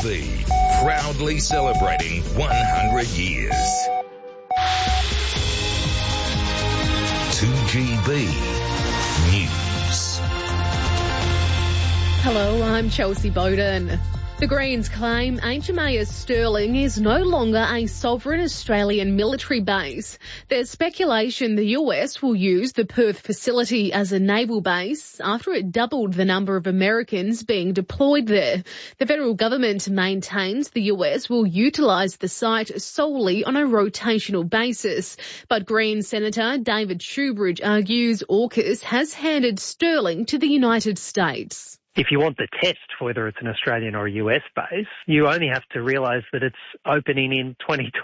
2GB, proudly celebrating 100 years. 2GB News. Hello, I'm Chelsea Bowden. The Greens claim HMAS Stirling is no longer a sovereign Australian military base. There's speculation the US will use the Perth facility as a naval base after it doubled the number of Americans being deployed there. The federal government maintains the US will utilise the site solely on a rotational basis. But Greens Senator David Shoebridge argues AUKUS has handed Stirling to the United States. If you want the test for whether it's an Australian or a US base, you only have to realise that it's opening in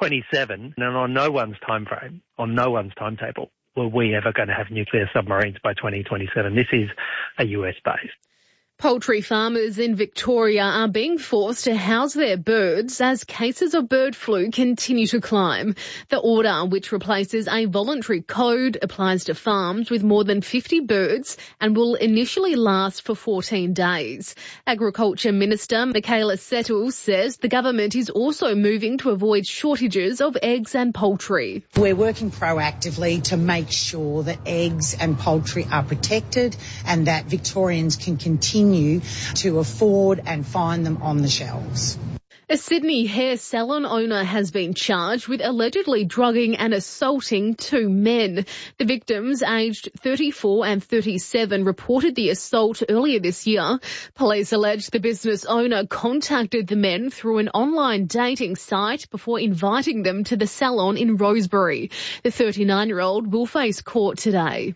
2027 and on no one's timeframe, on no one's timetable, were we ever going to have nuclear submarines by 2027. This is a US base. Poultry farmers in Victoria are being forced to house their birds as cases of bird flu continue to climb. The order, which replaces a voluntary code, applies to farms with more than 50 birds and will initially last for 14 days. Agriculture Minister Michaela Settle says the government is also moving to avoid shortages of eggs and poultry. We're working proactively to make sure that eggs and poultry are protected and that Victorians can continue to afford and find them on the shelves. A Sydney hair salon owner has been charged with allegedly drugging and assaulting two men. The victims, aged 34 and 37, reported the assault earlier this year. Police allege the business owner contacted the men through an online dating site before inviting them to the salon in Rosebery. The 39-year-old will face court today.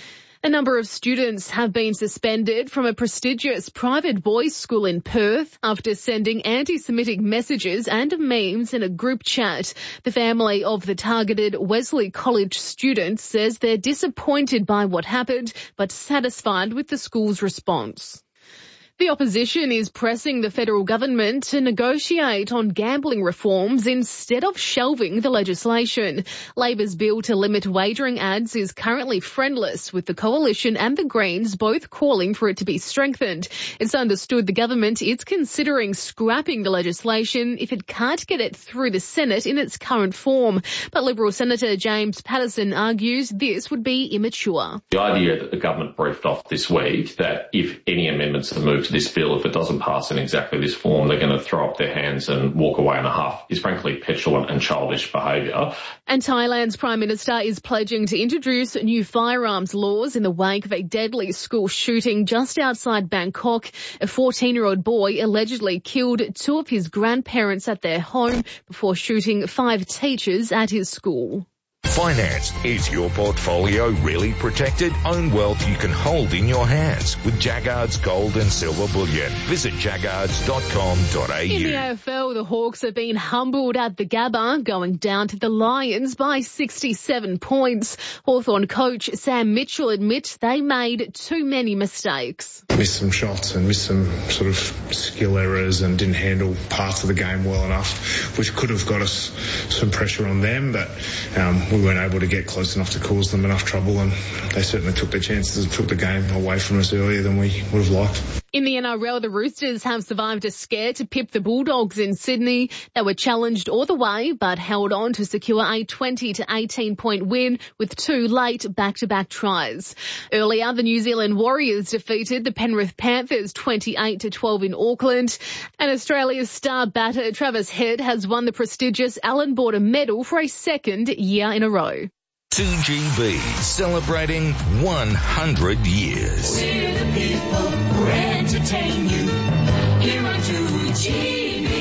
A number of students have been suspended from a prestigious private boys' school in Perth after sending anti-Semitic messages and memes in a group chat. The family of the targeted Wesley College student says they're disappointed by what happened but satisfied with the school's response. The opposition is pressing the federal government to negotiate on gambling reforms instead of shelving the legislation. Labor's bill to limit wagering ads is currently friendless, with the Coalition and the Greens both calling for it to be strengthened. It's understood the government is considering scrapping the legislation if it can't get it through the Senate in its current form. But Liberal Senator James Patterson argues this would be immature. The idea that the government briefed off this week that if any amendments are moved to this bill, if it doesn't pass in exactly this form, they're going to throw up their hands and walk away in a huff, is frankly petulant and childish behaviour. And Thailand's Prime Minister is pledging to introduce new firearms laws in the wake of a deadly school shooting just outside Bangkok. A 14-year-old boy allegedly killed two of his grandparents at their home before shooting 5 teachers at his school. Finance. Is your portfolio really protected? Own wealth you can hold in your hands with Jaggards Gold and Silver Bullion. Visit jaggards.com.au. In the AFL, the Hawks have been humbled at the Gabba, going down to the Lions by 67 points. Hawthorn coach Sam Mitchell admits they made too many mistakes. Missed some shots and missed some sort of skill errors and didn't handle parts of the game well enough, which could have got us some pressure on them, but we weren't able to get close enough to cause them enough trouble, and they certainly took their chances and took the game away from us earlier than we would have liked. In the NRL, the Roosters have survived a scare to pip the Bulldogs in Sydney. They were challenged all the way but held on to secure a 20-18 point win with 2 late back-to-back tries. Earlier, the New Zealand Warriors defeated the Penrith Panthers 28-12 in Auckland. And Australia's star batter Travis Head has won the prestigious Allan Border Medal for a second year in a row. 2GB, celebrating 100 years. We're the people who entertain you here on 2GB.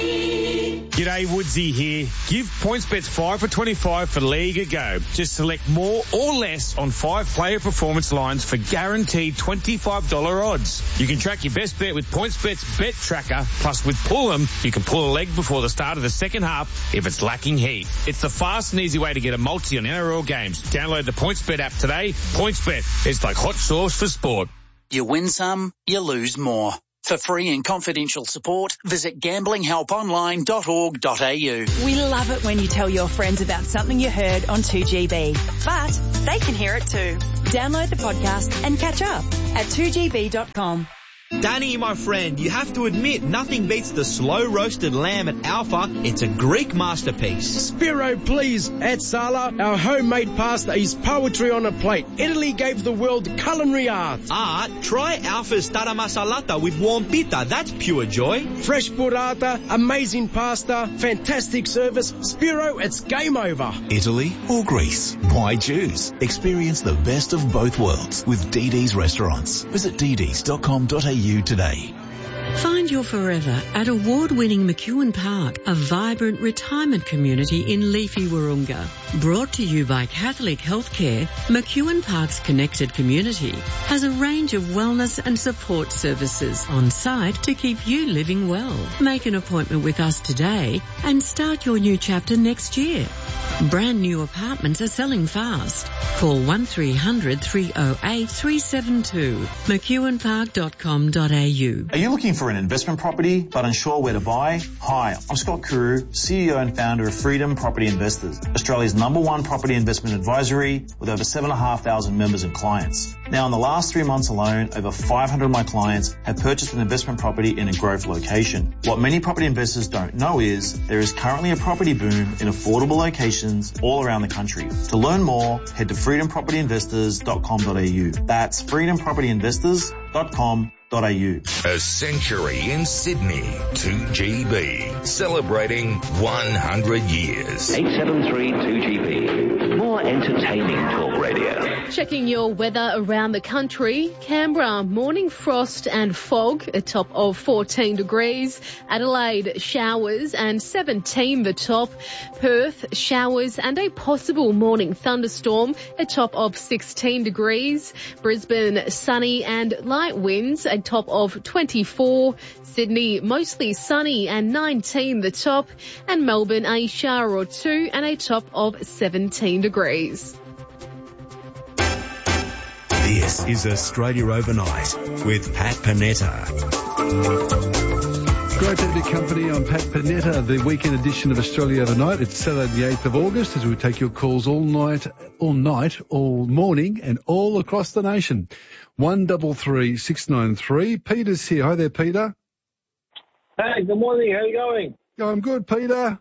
G'day, Woodsy here. Give PointsBet 5 for 25 for League a go. Just select more or less on 5 player performance lines for guaranteed $25 odds. You can track your best bet with PointsBet's Bet Tracker. Plus, with Pull'em, you can pull a leg before the start of the second half if it's lacking heat. It's the fast and easy way to get a multi on NRL games. Download the PointsBet app today. PointsBet, it's like hot sauce for sport. You win some, you lose more. For free and confidential support, visit gamblinghelponline.org.au. We love it when you tell your friends about something you heard on 2GB, but they can hear it too. Download the podcast and catch up at 2gb.com. Danny, my friend, you have to admit, nothing beats the slow-roasted lamb at Alpha. It's a Greek masterpiece. Spiro, please. At Sala, our homemade pasta is poetry on a plate. Italy gave the world culinary art. Art? Try Alpha's tara masalata with warm pita. That's pure joy. Fresh burrata, amazing pasta, fantastic service. Spiro, it's game over. Italy or Greece? Why choose? Experience the best of both worlds with DD's Restaurants. Visit dds.com.au today. Find your forever at award-winning McEwen Park, a vibrant retirement community in leafy Wahroonga. Brought to you by Catholic Healthcare, McEwen Park's connected community has a range of wellness and support services on site to keep you living well. Make an appointment with us today and start your new chapter next year. Brand new apartments are selling fast. Call 1300 308 372. McEwenpark.com.au. Are you looking for an investment property but unsure where to buy? Hi, I'm Scott Kuru, CEO and founder of Freedom Property Investors, Australia's #1 property investment advisory with over 7,500 members and clients. Now, in the last 3 months alone, over 500 of my clients have purchased an investment property in a growth location. What many property investors don't know is there is currently a property boom in affordable locations all around the country. To learn more, head to freedompropertyinvestors.com.au. That's freedompropertyinvestors.com.au. A century in Sydney, 2GB, celebrating 100 years. 873 2GB, more entertaining talk radio. Checking your weather around the country. Canberra, morning frost and fog, a top of 14 degrees. Adelaide, showers and 17 the top. Perth, showers and a possible morning thunderstorm, a top of 16 degrees. Brisbane, sunny and light winds, a top of 24. Sydney, mostly sunny and 19 the top. And Melbourne, a shower or two and a top of 17 degrees. This is Australia Overnight with Pat Panetta. Great to have your company. I'm Pat Panetta, the weekend edition of Australia Overnight. It's Saturday the 8th of August as we take your calls all night, all morning and all across the nation. 133 693. Peter's here. Hi there, Peter. Hey, good morning. How are you going? I'm good, Peter.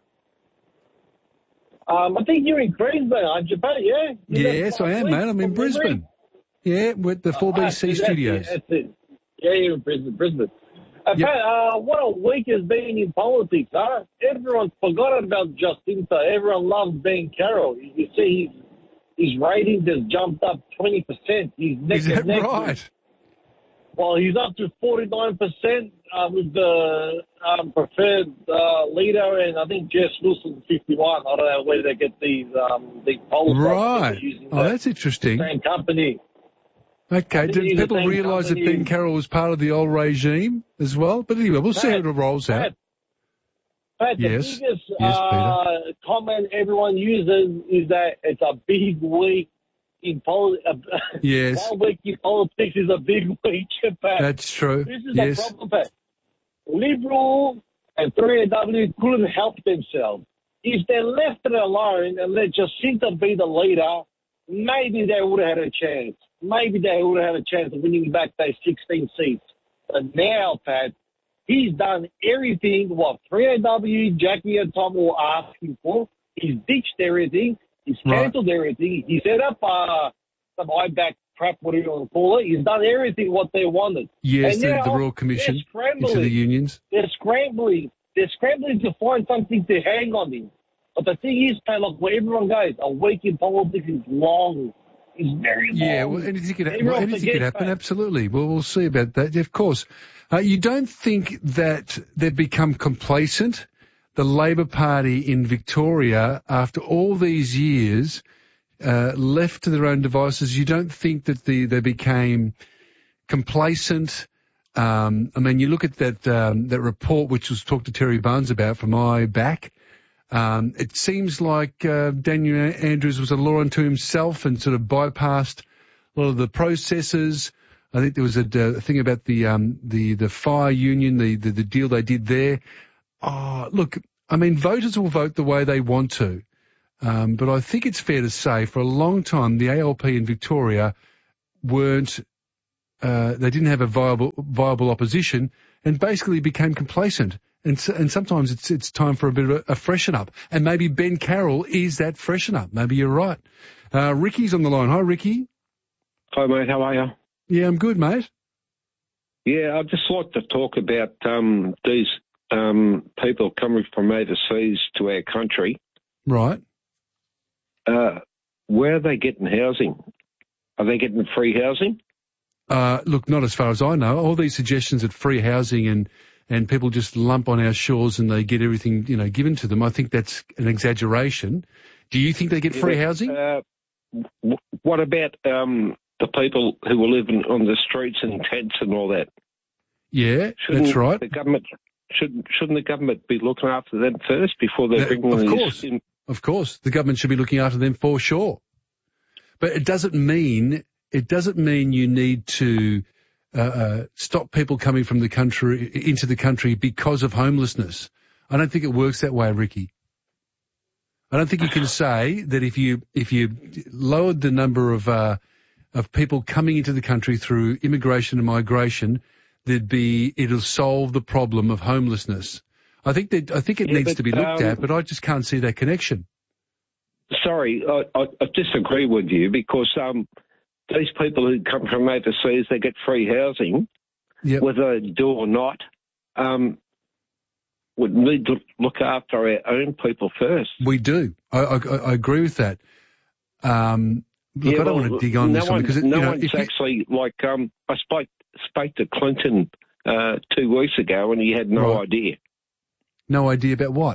I think you're in Brisbane, aren't you, Pat? Yeah? Yes, I am, mate. I'm in Brisbane. Yeah, with the 4BC studios. That's it. Yeah, you're in Brisbane. Pat, what a week has been in politics, huh? Everyone's forgotten about Jacinta. Everyone loves Ben Carroll. You see his ratings has jumped up 20%. He's Is that right? Well, he's up to 49% with the preferred leader, and I think Jess Wilson 51. I don't know where they get these polls from. Right. Oh, that's interesting. Same company. Okay, did people realise that Ben Carroll was part of the old regime as well? But anyway, we'll see how it rolls out. Pat, Yes. the biggest Peter. comment everyone uses is that it's a big week in politics. Yes. 1 week in politics is a big week, Pat. That's true. This is Yes. the problem, Pat. Liberal and 3AW couldn't help themselves. If they left it alone and let Jacinta be the leader, maybe they would have had a chance. Maybe they would have had a chance of winning back those 16 seats. But now, Pat, he's done everything what 3AW, Jackie and Tom were asking for. He's ditched everything. He's cancelled everything. He set up some IBAC crap, what do you want to call it. He's done everything what they wanted. Yes, and the now Royal Commission they're into the unions. They're scrambling to find something to hang on him. But the thing is, Pat, like where everyone goes, a week in politics is long. It's very long. Yeah, well, anything could happen, absolutely. Well, we'll see about that, of course. You don't think that they've become complacent, the Labor Party in Victoria, after all these years, left to their own devices? You don't think that they became complacent? I mean, you look at that report which was talked to Terry Barnes about from IBAC. It seems like Daniel Andrews was a law unto himself and sort of bypassed a lot of the processes. I think there was a thing about the fire union, the deal they did there. Oh, look, I mean, voters will vote the way they want to. But I think it's fair to say for a long time the ALP in Victoria weren't they didn't have a viable opposition, and basically became complacent. And sometimes it's time for a bit of a freshen up. And maybe Ben Carroll is that freshen up. Maybe you're right. Ricky's on the line. Hi, Ricky. Hi, mate. How are you? Yeah, I'm good, mate. Yeah, I'd just like to talk about these people coming from overseas to our country. Right. Where are they getting housing? Are they getting free housing? Look, not as far as I know. All these suggestions that free housing and people just lump on our shores and they get everything, given to them, I think that's an exaggeration. Do you think they get free housing? What about the people who are living on the streets in tents and all that? Yeah, that's right. Shouldn't the government be looking after them first before they bring them in? Of course, the government should be looking after them for sure. But it doesn't mean you need to stop people coming from the country into the country because of homelessness. I don't think it works that way, Ricky. I don't think you can say that if you lowered the number of people coming into the country through immigration and migration, it'll solve the problem of homelessness. I think it needs to be looked at, but I just can't see that connection. Sorry, I disagree with you because these people who come from overseas, they get free housing, whether they do or not. Would need to look after our own people first. We do. I agree with that. Look, I don't want to dig on this one because actually like I spoke to Clinton 2 weeks ago and he had no idea. No idea about what?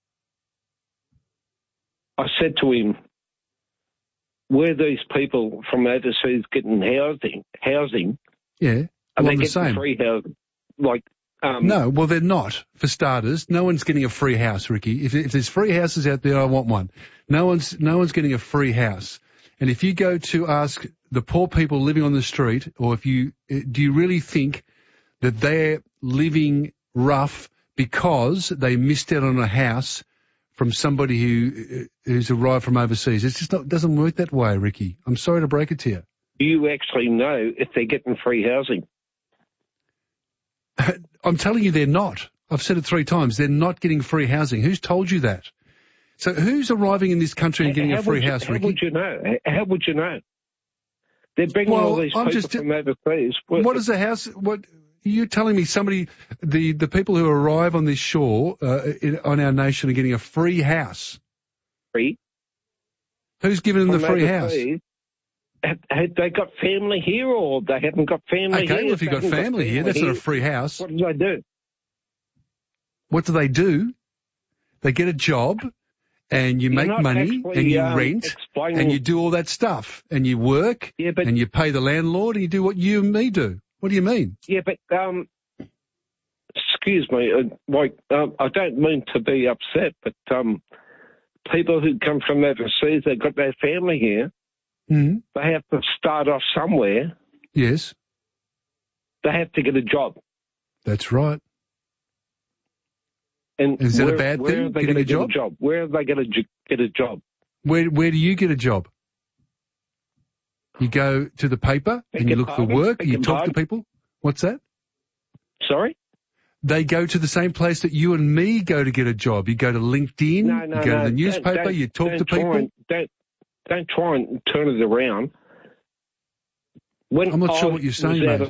I said to him, where these people from overseas getting housing? Yeah, are they the getting same. free housing? No, well, they're not, for starters. No one's getting a free house, Ricky. If there's free houses out there, I want one. No one's getting a free house. And if you go to ask the poor people living on the street, or do you really think that they're living rough because they missed out on a house from somebody who's arrived from overseas? It's just doesn't work that way, Ricky. I'm sorry to break it to you. Do you actually know if they're getting free housing? I'm telling you they're not. I've said it 3 times. They're not getting free housing. Who's told you that? So who's arriving in this country and getting a free house, Ricky? How would you know? How would you know? They're bringing all these people from overseas. What is a house? What you're telling me? The people who arrive on this shore on our nation are getting a free house. Free? Who's giving them the free house? Have they got family here or they haven't got family here? Okay, well, if you've got family here, that's not a free house. What do they do? What do they do? They get a job and you make money and you rent and you do all that stuff and you work and you pay the landlord and you do what you and me do. What do you mean? Yeah, but excuse me, I don't mean to be upset, but people who come from overseas, they've got their family here. Mm-hmm. They have to start off somewhere. Yes. They have to get a job. That's right. And is that a bad thing, getting a job? Where are they going to get a job? Where do you get a job? You go to the paper and you look for work, you talk to people. What's that? Sorry? They go to the same place that you and me go to get a job. You go to LinkedIn, you go to the newspaper, you talk to people. Don't try and turn it around. I'm not sure what you're saying, mate. When I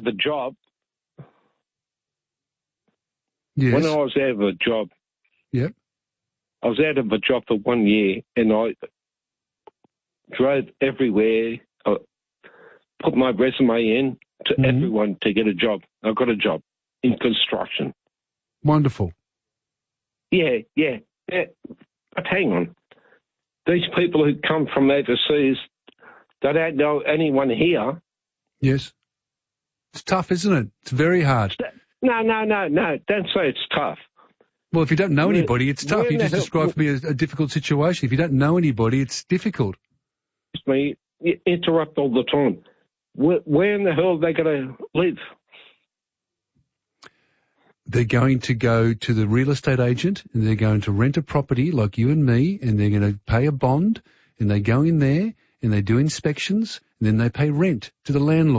was out of a job, I was out of a job for 1 year, and I drove everywhere. I put my resume in to everyone to get a job. I got a job in construction. Wonderful. Yeah. But hang on. These people who come from overseas, they don't know anyone here. Yes. It's tough, isn't it? It's very hard. No. Don't say it's tough. Well, if you don't know anybody, it's tough. You just described for me a difficult situation. If you don't know anybody, it's difficult. You interrupt all the time. Where in the hell are they going to live? They're going to go to the real estate agent and they're going to rent a property like you and me, and they're going to pay a bond, and they go in there and they do inspections, and then they pay rent to the landlord.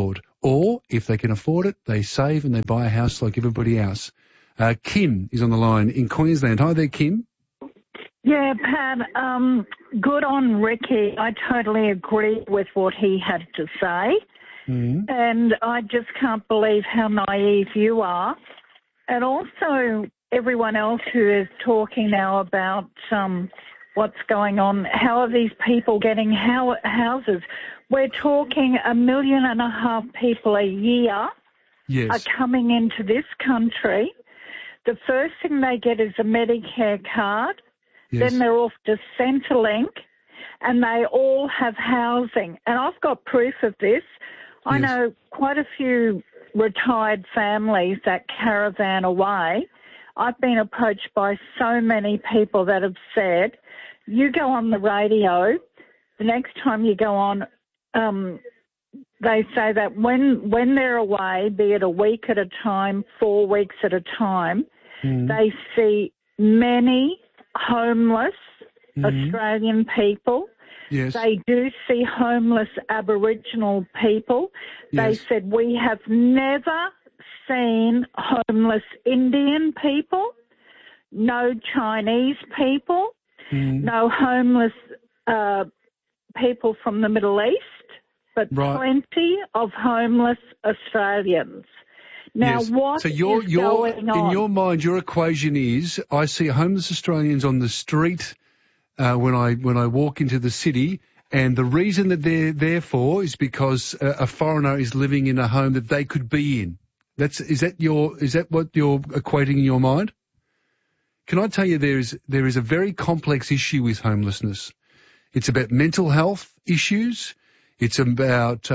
or if they can afford it, they save and they buy a house like everybody else. Kim is on the line in Queensland. Hi there, Kim. Yeah, Pat, good on Ricky. I totally agree with what he had to say. Mm. And I just can't believe how naive you are. And also everyone else who is talking now about what's going on. How are these people getting houses? We're talking 1.5 million people a year are coming into this country. The first thing they get is a Medicare card. Yes. Then they're off to Centrelink, and they all have housing. And I've got proof of this. I know quite a few retired families that caravan away. I've been approached by so many people that have said, you go on the radio, the next time you go on, they say that when they're away, be it a week at a time, 4 weeks at a time, they see many homeless Australian people. Yes. They do see homeless Aboriginal people. They said, we have never seen homeless Indian people, no Chinese people, no homeless people from the Middle East, but plenty of homeless Australians. Now, what so is going on? In your mind, your equation is, I see homeless Australians on the street when I walk into the city, and the reason that they're there for is because a foreigner is living in a home that they could be in. Is that what you're equating in your mind? Can I tell you there is a very complex issue with homelessness. It's about mental health issues. It's about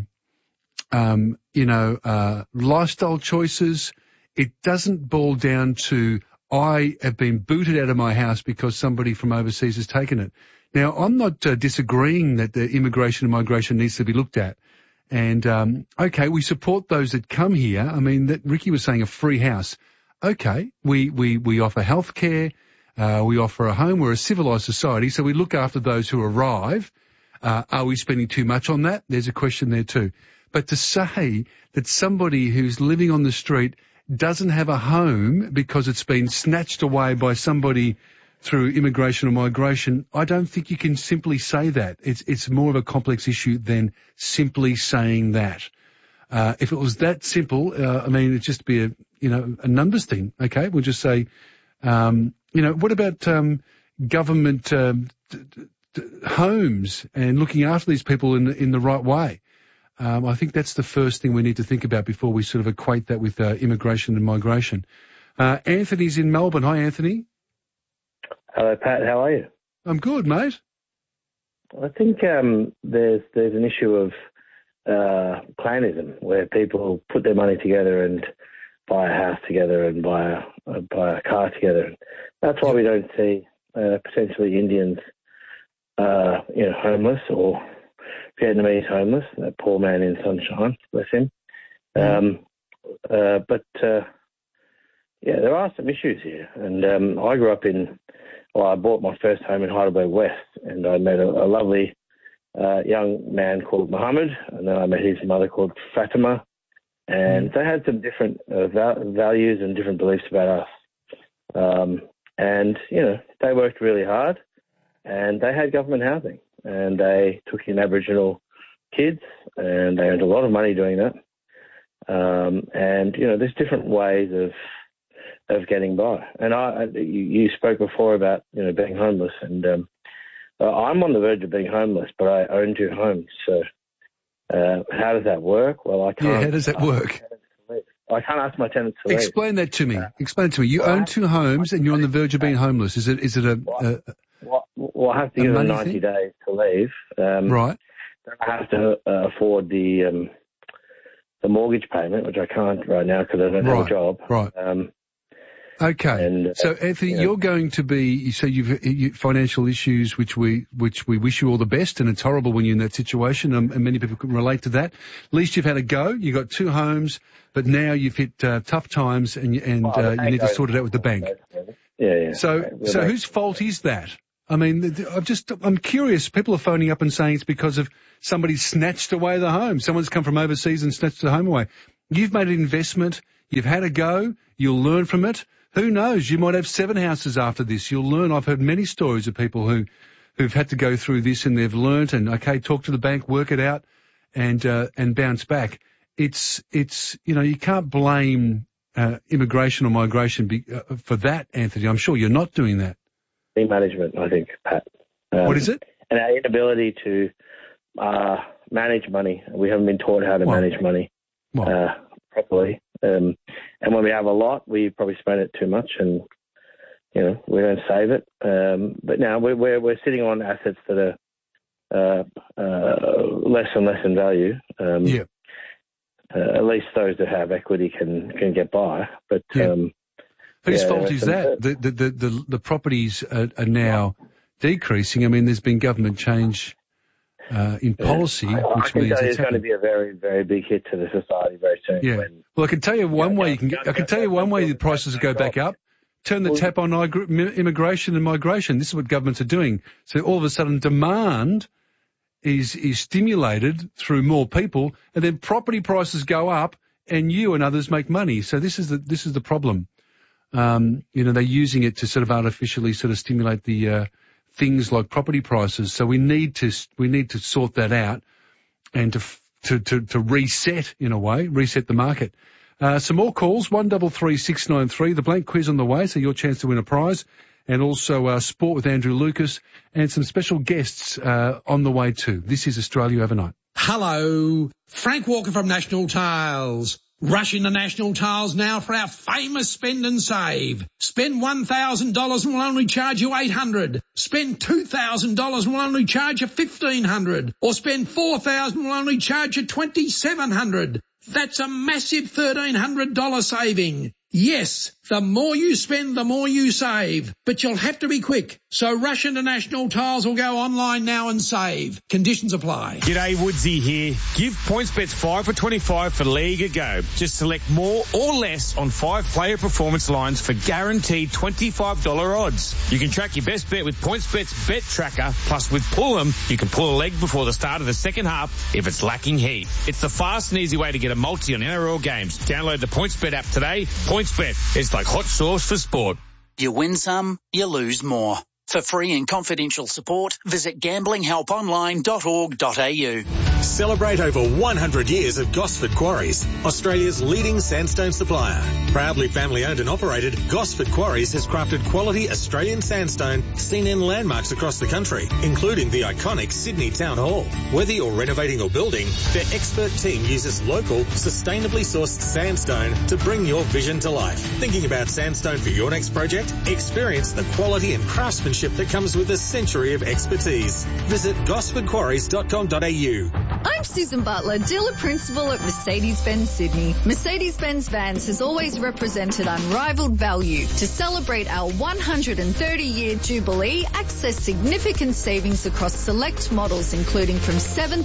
lifestyle choices. It doesn't boil down to, I have been booted out of my house because somebody from overseas has taken it. Now, I'm not disagreeing that the immigration and migration needs to be looked at. And, okay, we support those that come here. I mean, that Ricky was saying a free house. Okay, we offer healthcare. We offer a home. We're a civilised society, so we look after those who arrive. Are we spending too much on that? There's a question there too. But to say that somebody who's living on the street doesn't have a home because it's been snatched away by somebody through immigration or migration, I don't think you can simply say that. It's more of a complex issue than simply saying that. If it was that simple, I mean, it'd just be a numbers thing. Okay, we'll just say, what about government homes and looking after these people in the right way? I think that's the first thing we need to think about before we sort of equate that with immigration and migration. Anthony's in Melbourne. Hi, Anthony. Hello, Pat. How are you? I'm good, mate. I think there's an issue of clanism where people put their money together and buy a house together and buy a car together. That's why we don't see potentially Indians, homeless or Vietnamese homeless. That poor man in Sunshine, bless him. There are some issues here, and I grew up I bought my first home in Heidelberg West, and I met a lovely young man called Mohammed, and then I met his mother called Fatima, and they had some different values and different beliefs about us. They worked really hard, and they had government housing, and they took in Aboriginal kids, and they earned a lot of money doing that. There's different ways of getting by. And you spoke before about, being homeless, and I'm on the verge of being homeless, but I own 2 homes. So how does that work? Well, I can't. Yeah, how does that work? I can't ask my tenants to leave. Explain that to me. Explain it to me. You own 2 homes and you're on the verge of being homeless. Is it Well, I have to give them 90 days to leave. Right. I have to afford the mortgage payment, which I can't right now because I don't have a job. Right. Okay. So, Anthony, you're going to be, so you've financial issues, which we wish you all the best, and it's horrible when you're in that situation, and many people can relate to that. At least you've had a go. You've got 2 homes, but now you've hit tough times, and you need to sort it out with the bank. Yeah. So whose fault is that? I mean, I'm curious. People are phoning up and saying it's because of somebody snatched away the home. Someone's come from overseas and snatched the home away. You've made an investment. You've had a go. You'll learn from it. Who knows? You might have 7 houses after this. You'll learn. I've heard many stories of people who've had to go through this and they've learnt and, okay, talk to the bank, work it out and bounce back. It's, you can't blame, immigration or migration for that, Anthony. I'm sure you're not doing that. Management, I think, Pat. What is it? And our inability to manage money. We haven't been taught how to manage money properly. And when we have a lot, we probably spend it too much, and we don't save it. But now we're sitting on assets that are less and less in value. At least those that have equity can get by. But whose fault is that? The properties are now decreasing. I mean, there's been government change in policy, which means it's going to be a very, very big hit to the society very soon. Yeah. Well, I can tell you one way the prices will go back up. Turn the tap on immigration and migration. This is what governments are doing. So all of a sudden, demand is stimulated through more people, and then property prices go up, and you and others make money. So this is the problem. They're using it to sort of artificially sort of stimulate the things like property prices. So we need to sort that out and to reset in a way, reset the market. Some more calls, 133693, the blank quiz on the way, so your chance to win a prize, and also sport with Andrew Lucas, and some special guests on the way too. This is Australia Overnight. Hello, Frank Walker from National Tiles. Rush into National Tiles now for our famous spend and save. Spend $1,000 and we'll only charge you $800. Spend $2,000 and we'll only charge you $1,500. Or spend $4,000 and we'll only charge you $2,700. That's a massive $1,300 saving. Yes, the more you spend, the more you save. But you'll have to be quick. So rush into National Tiles or go online now and save. Conditions apply. G'day, Woodsy here. Give PointsBet 5 for 25 for League a go. Just select more or less on 5 player performance lines for guaranteed $25 odds. You can track your best bet with PointsBet's Bet Tracker. Plus, with Pull'em, you can pull a leg before the start of the second half if it's lacking heat. It's the fast and easy way to get a multi on NRL games. Download the PointsBet app today. PointsBet, it's like hot sauce for sport. You win some, you lose more. For free and confidential support, visit gamblinghelponline.org.au. Celebrate over 100 years of Gosford Quarries, Australia's leading sandstone supplier. Proudly family owned and operated, Gosford Quarries has crafted quality Australian sandstone seen in landmarks across the country, including the iconic Sydney Town Hall. Whether you're renovating or building, their expert team uses local, sustainably sourced sandstone to bring your vision to life. Thinking about sandstone for your next project? Experience the quality and craftsmanship that comes with a century of expertise. Visit gosfordquarries.com.au. I'm Susan Butler, dealer principal at Mercedes-Benz Sydney. Mercedes-Benz Vans has always represented unrivaled value. To celebrate our 130-year jubilee, access significant savings across select models, including from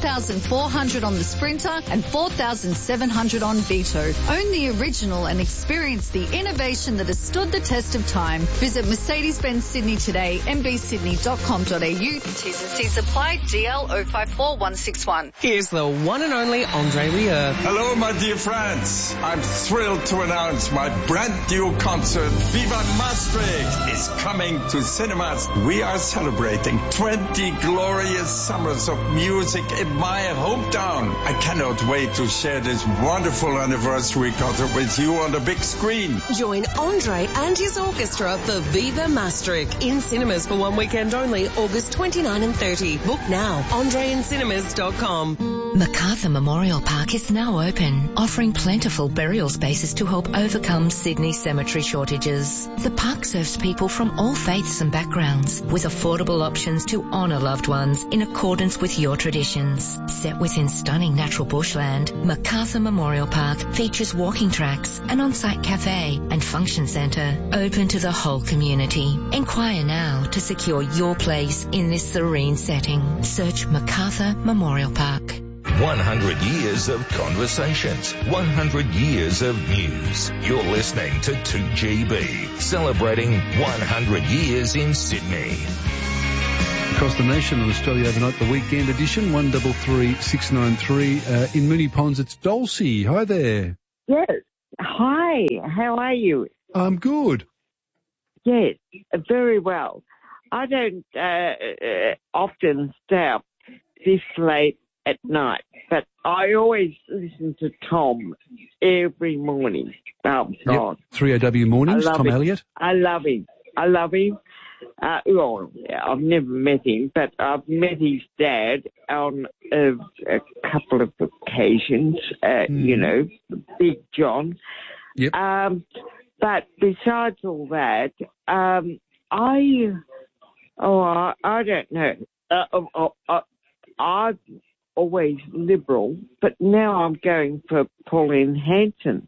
$7,400 on the Sprinter and $4,700 on Vito. Own the original and experience the innovation that has stood the test of time. Visit Mercedes-Benz Sydney today, mbsydney.com.au. T's and C's apply, DL 054161. Here's the one and only Andre Rieu. Hello, my dear friends. I'm thrilled to announce my brand new concert, Viva Maastricht, is coming to cinemas. We are celebrating 20 glorious summers of music in my hometown. I cannot wait to share this wonderful anniversary concert with you on the big screen. Join Andre and his orchestra for Viva Maastricht in cinemas for one weekend only, August 29 and 30. Book now, andreincinemas.com. Macarthur Memorial Park is now open, offering plentiful burial spaces to help overcome Sydney cemetery shortages. The park serves people from all faiths and backgrounds, with affordable options to honour loved ones in accordance with your traditions. Set within stunning natural bushland, Macarthur Memorial Park features walking tracks, an on-site cafe and function centre open to the whole community. Inquire now to secure your place in this serene setting. Search Macarthur Memorial Park. 100 years of conversations, 100 years of news. You're listening to 2GB, celebrating 100 years in Sydney. Across the nation on Australia Overnight, the weekend edition, 133693. In Moonee Ponds, it's Dulcie. Hi there. Yes. Hi. How are you? I'm good. Yes, very well. I don't often stay up this late at night, but I always listen to Tom every morning. Oh, God. Yep. 3AW Mornings, Tom Elliott. I love him. Well, I've never met him, but I've met his dad on a couple of occasions, you know, Big John. Yep. But besides all that, I don't know. I'm always Liberal, but now I'm going for Pauline Hanson.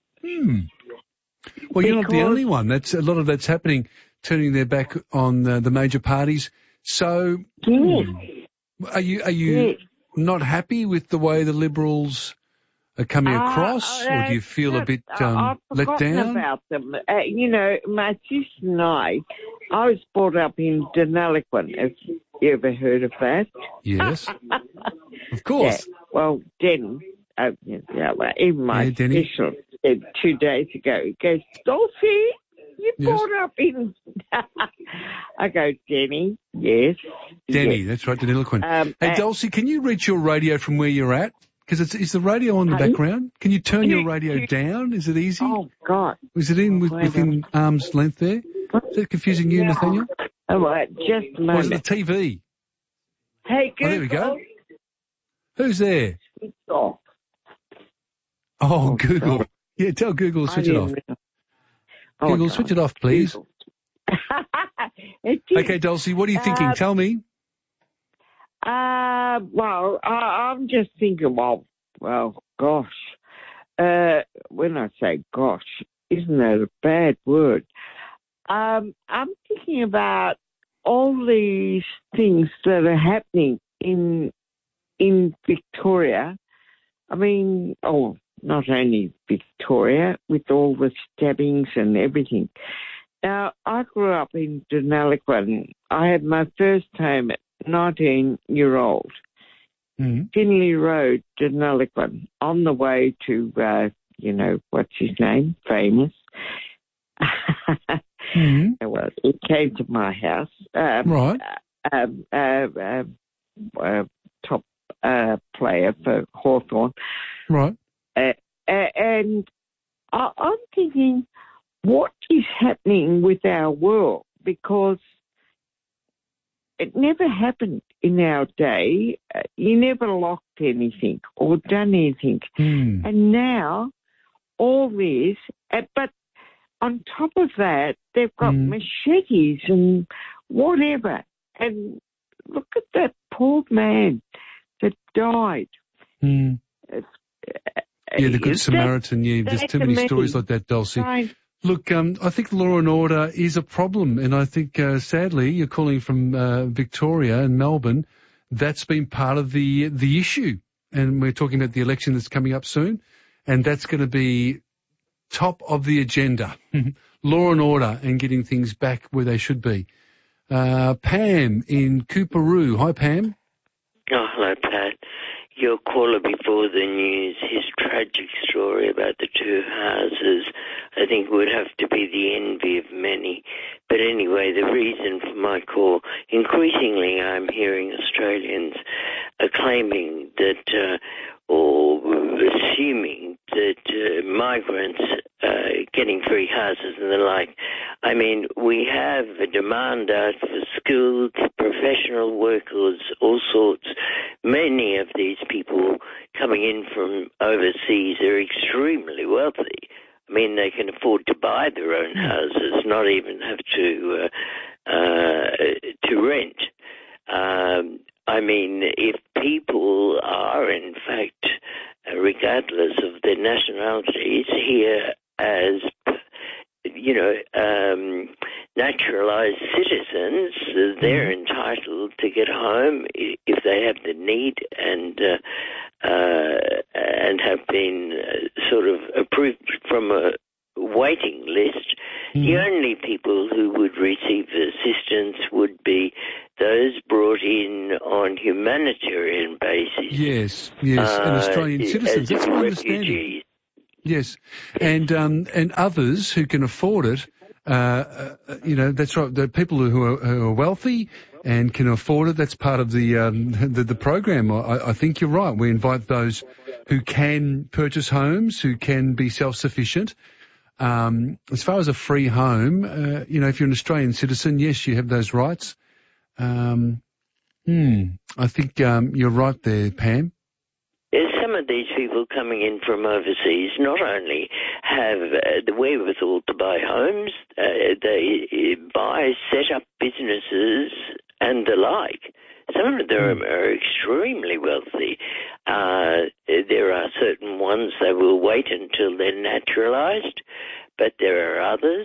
Well, you're not the only one. That's a lot of that's happening, turning their back on the major parties. So, are you not happy with the way the Liberals are coming across, or do you feel a bit let down? About them. You know, my sister and I was brought up in Deniliquin. Have you ever heard of that? Yes, of course. Yeah. Well, Den, even my sister said 2 days ago, he goes, Dulcie, you brought up in... I go, Denny, yes. Denny, yes. That's right, Deniliquin. Hey, Dulcie, can you reach your radio from where you're at? Because is the radio on the background? Can you turn your radio down? Is it easy? Oh, God. Is it within arm's length there? Is that confusing you, Nathaniel? All right, just a moment. Or is it the TV? Hey, Google. Oh, there we go. Who's there? Switch off. Oh, Google. God. Yeah, tell Google to switch it off. Google, switch it off, please. Okay, Dulcie, what are you thinking? Tell me. Well, I'm just thinking, gosh. When I say gosh, isn't that a bad word? I'm thinking about all these things that are happening in Victoria. I mean, not only Victoria, with all the stabbings and everything. Now, I grew up in Deniliquin. I had my first home at 19-year-old. Finley Road, Deniliquin, on the way to, what's his name? Famous. Well, he came to my house. Right. Top player for Hawthorn. Right. And I'm thinking, what is happening with our world? Because it never happened in our day. You never locked anything or done anything. And now, all this, but on top of that, they've got machetes and whatever. And look at that poor man that died. Yeah, the Good Samaritan. Yeah, there's too many stories like that, Dulcie. Right. Look, I think law and order is a problem, and I think, sadly, you're calling from Victoria and Melbourne. That's been part of the issue, and we're talking about the election that's coming up soon, and that's going to be top of the agenda. Law and order and getting things back where they should be. Pam in Cooperoo. Hi, Pam. Oh, hello, Pat. Your caller before the news, his tragic story about the two houses, I think would have to be the envy of many. But anyway, the reason for my call, increasingly I'm hearing Australians claiming that, or assuming that migrants getting free houses and the like. I mean, we have a demand out for skilled professional workers, all sorts. Many of these people coming in from overseas are extremely wealthy. I mean, they can afford to buy their own houses, not even have to rent. I mean, if people are, in fact, regardless of their nationalities, here as, naturalized citizens, they're entitled to get home if they have the need and have been sort of approved from a waiting list. The only people who would receive assistance would be those brought in on humanitarian basis. Yes, and Australian citizens. That's my understanding. Yes, and others who can afford it. That's right. The people who are wealthy and can afford it. That's part of the program. I think you're right. We invite those who can purchase homes, who can be self-sufficient. As far as a free home, if you're an Australian citizen, yes, you have those rights. I think you're right there, Pam. Some of these people coming in from overseas not only have the wherewithal to buy homes, they buy, set up businesses and the like. Some of them are extremely wealthy. There are certain ones that will wait until they're naturalised, but there are others.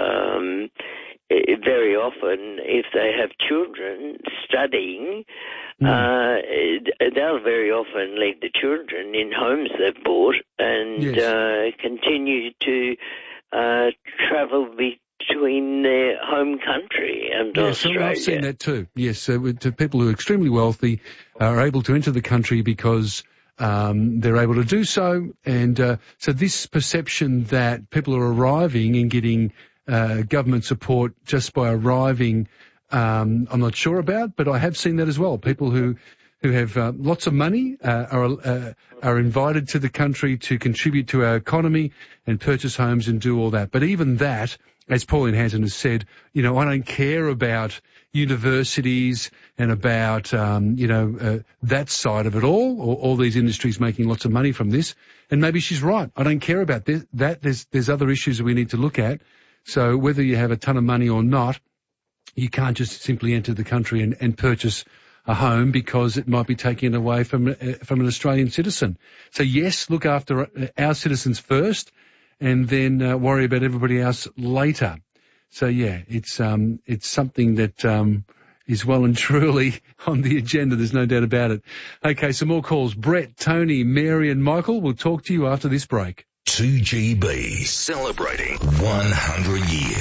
Very often, if they have children studying, they'll very often leave the children in homes they've bought and continue to travel between their home country and Australia. I've seen that too. Yes, to people who are extremely wealthy are able to enter the country because they're able to do so. And so this perception that people are arriving and getting government support just by arriving, I'm not sure about, but I have seen that as well. People who have lots of money are invited to the country to contribute to our economy and purchase homes and do all that. But even that, as Pauline Hanson has said, I don't care about universities and about, that side of it all these industries making lots of money from this. And maybe she's right. I don't care about that. There's other issues that we need to look at. So whether you have a ton of money or not, you can't just simply enter the country and purchase a home because it might be taken away from an Australian citizen. So yes, look after our citizens first and then worry about everybody else later. So yeah, it's something that is well and truly on the agenda. There's no doubt about it. Okay, some more calls. Brett, Tony, Mary and Michael will talk to you after this break. 2GB, celebrating 100 years.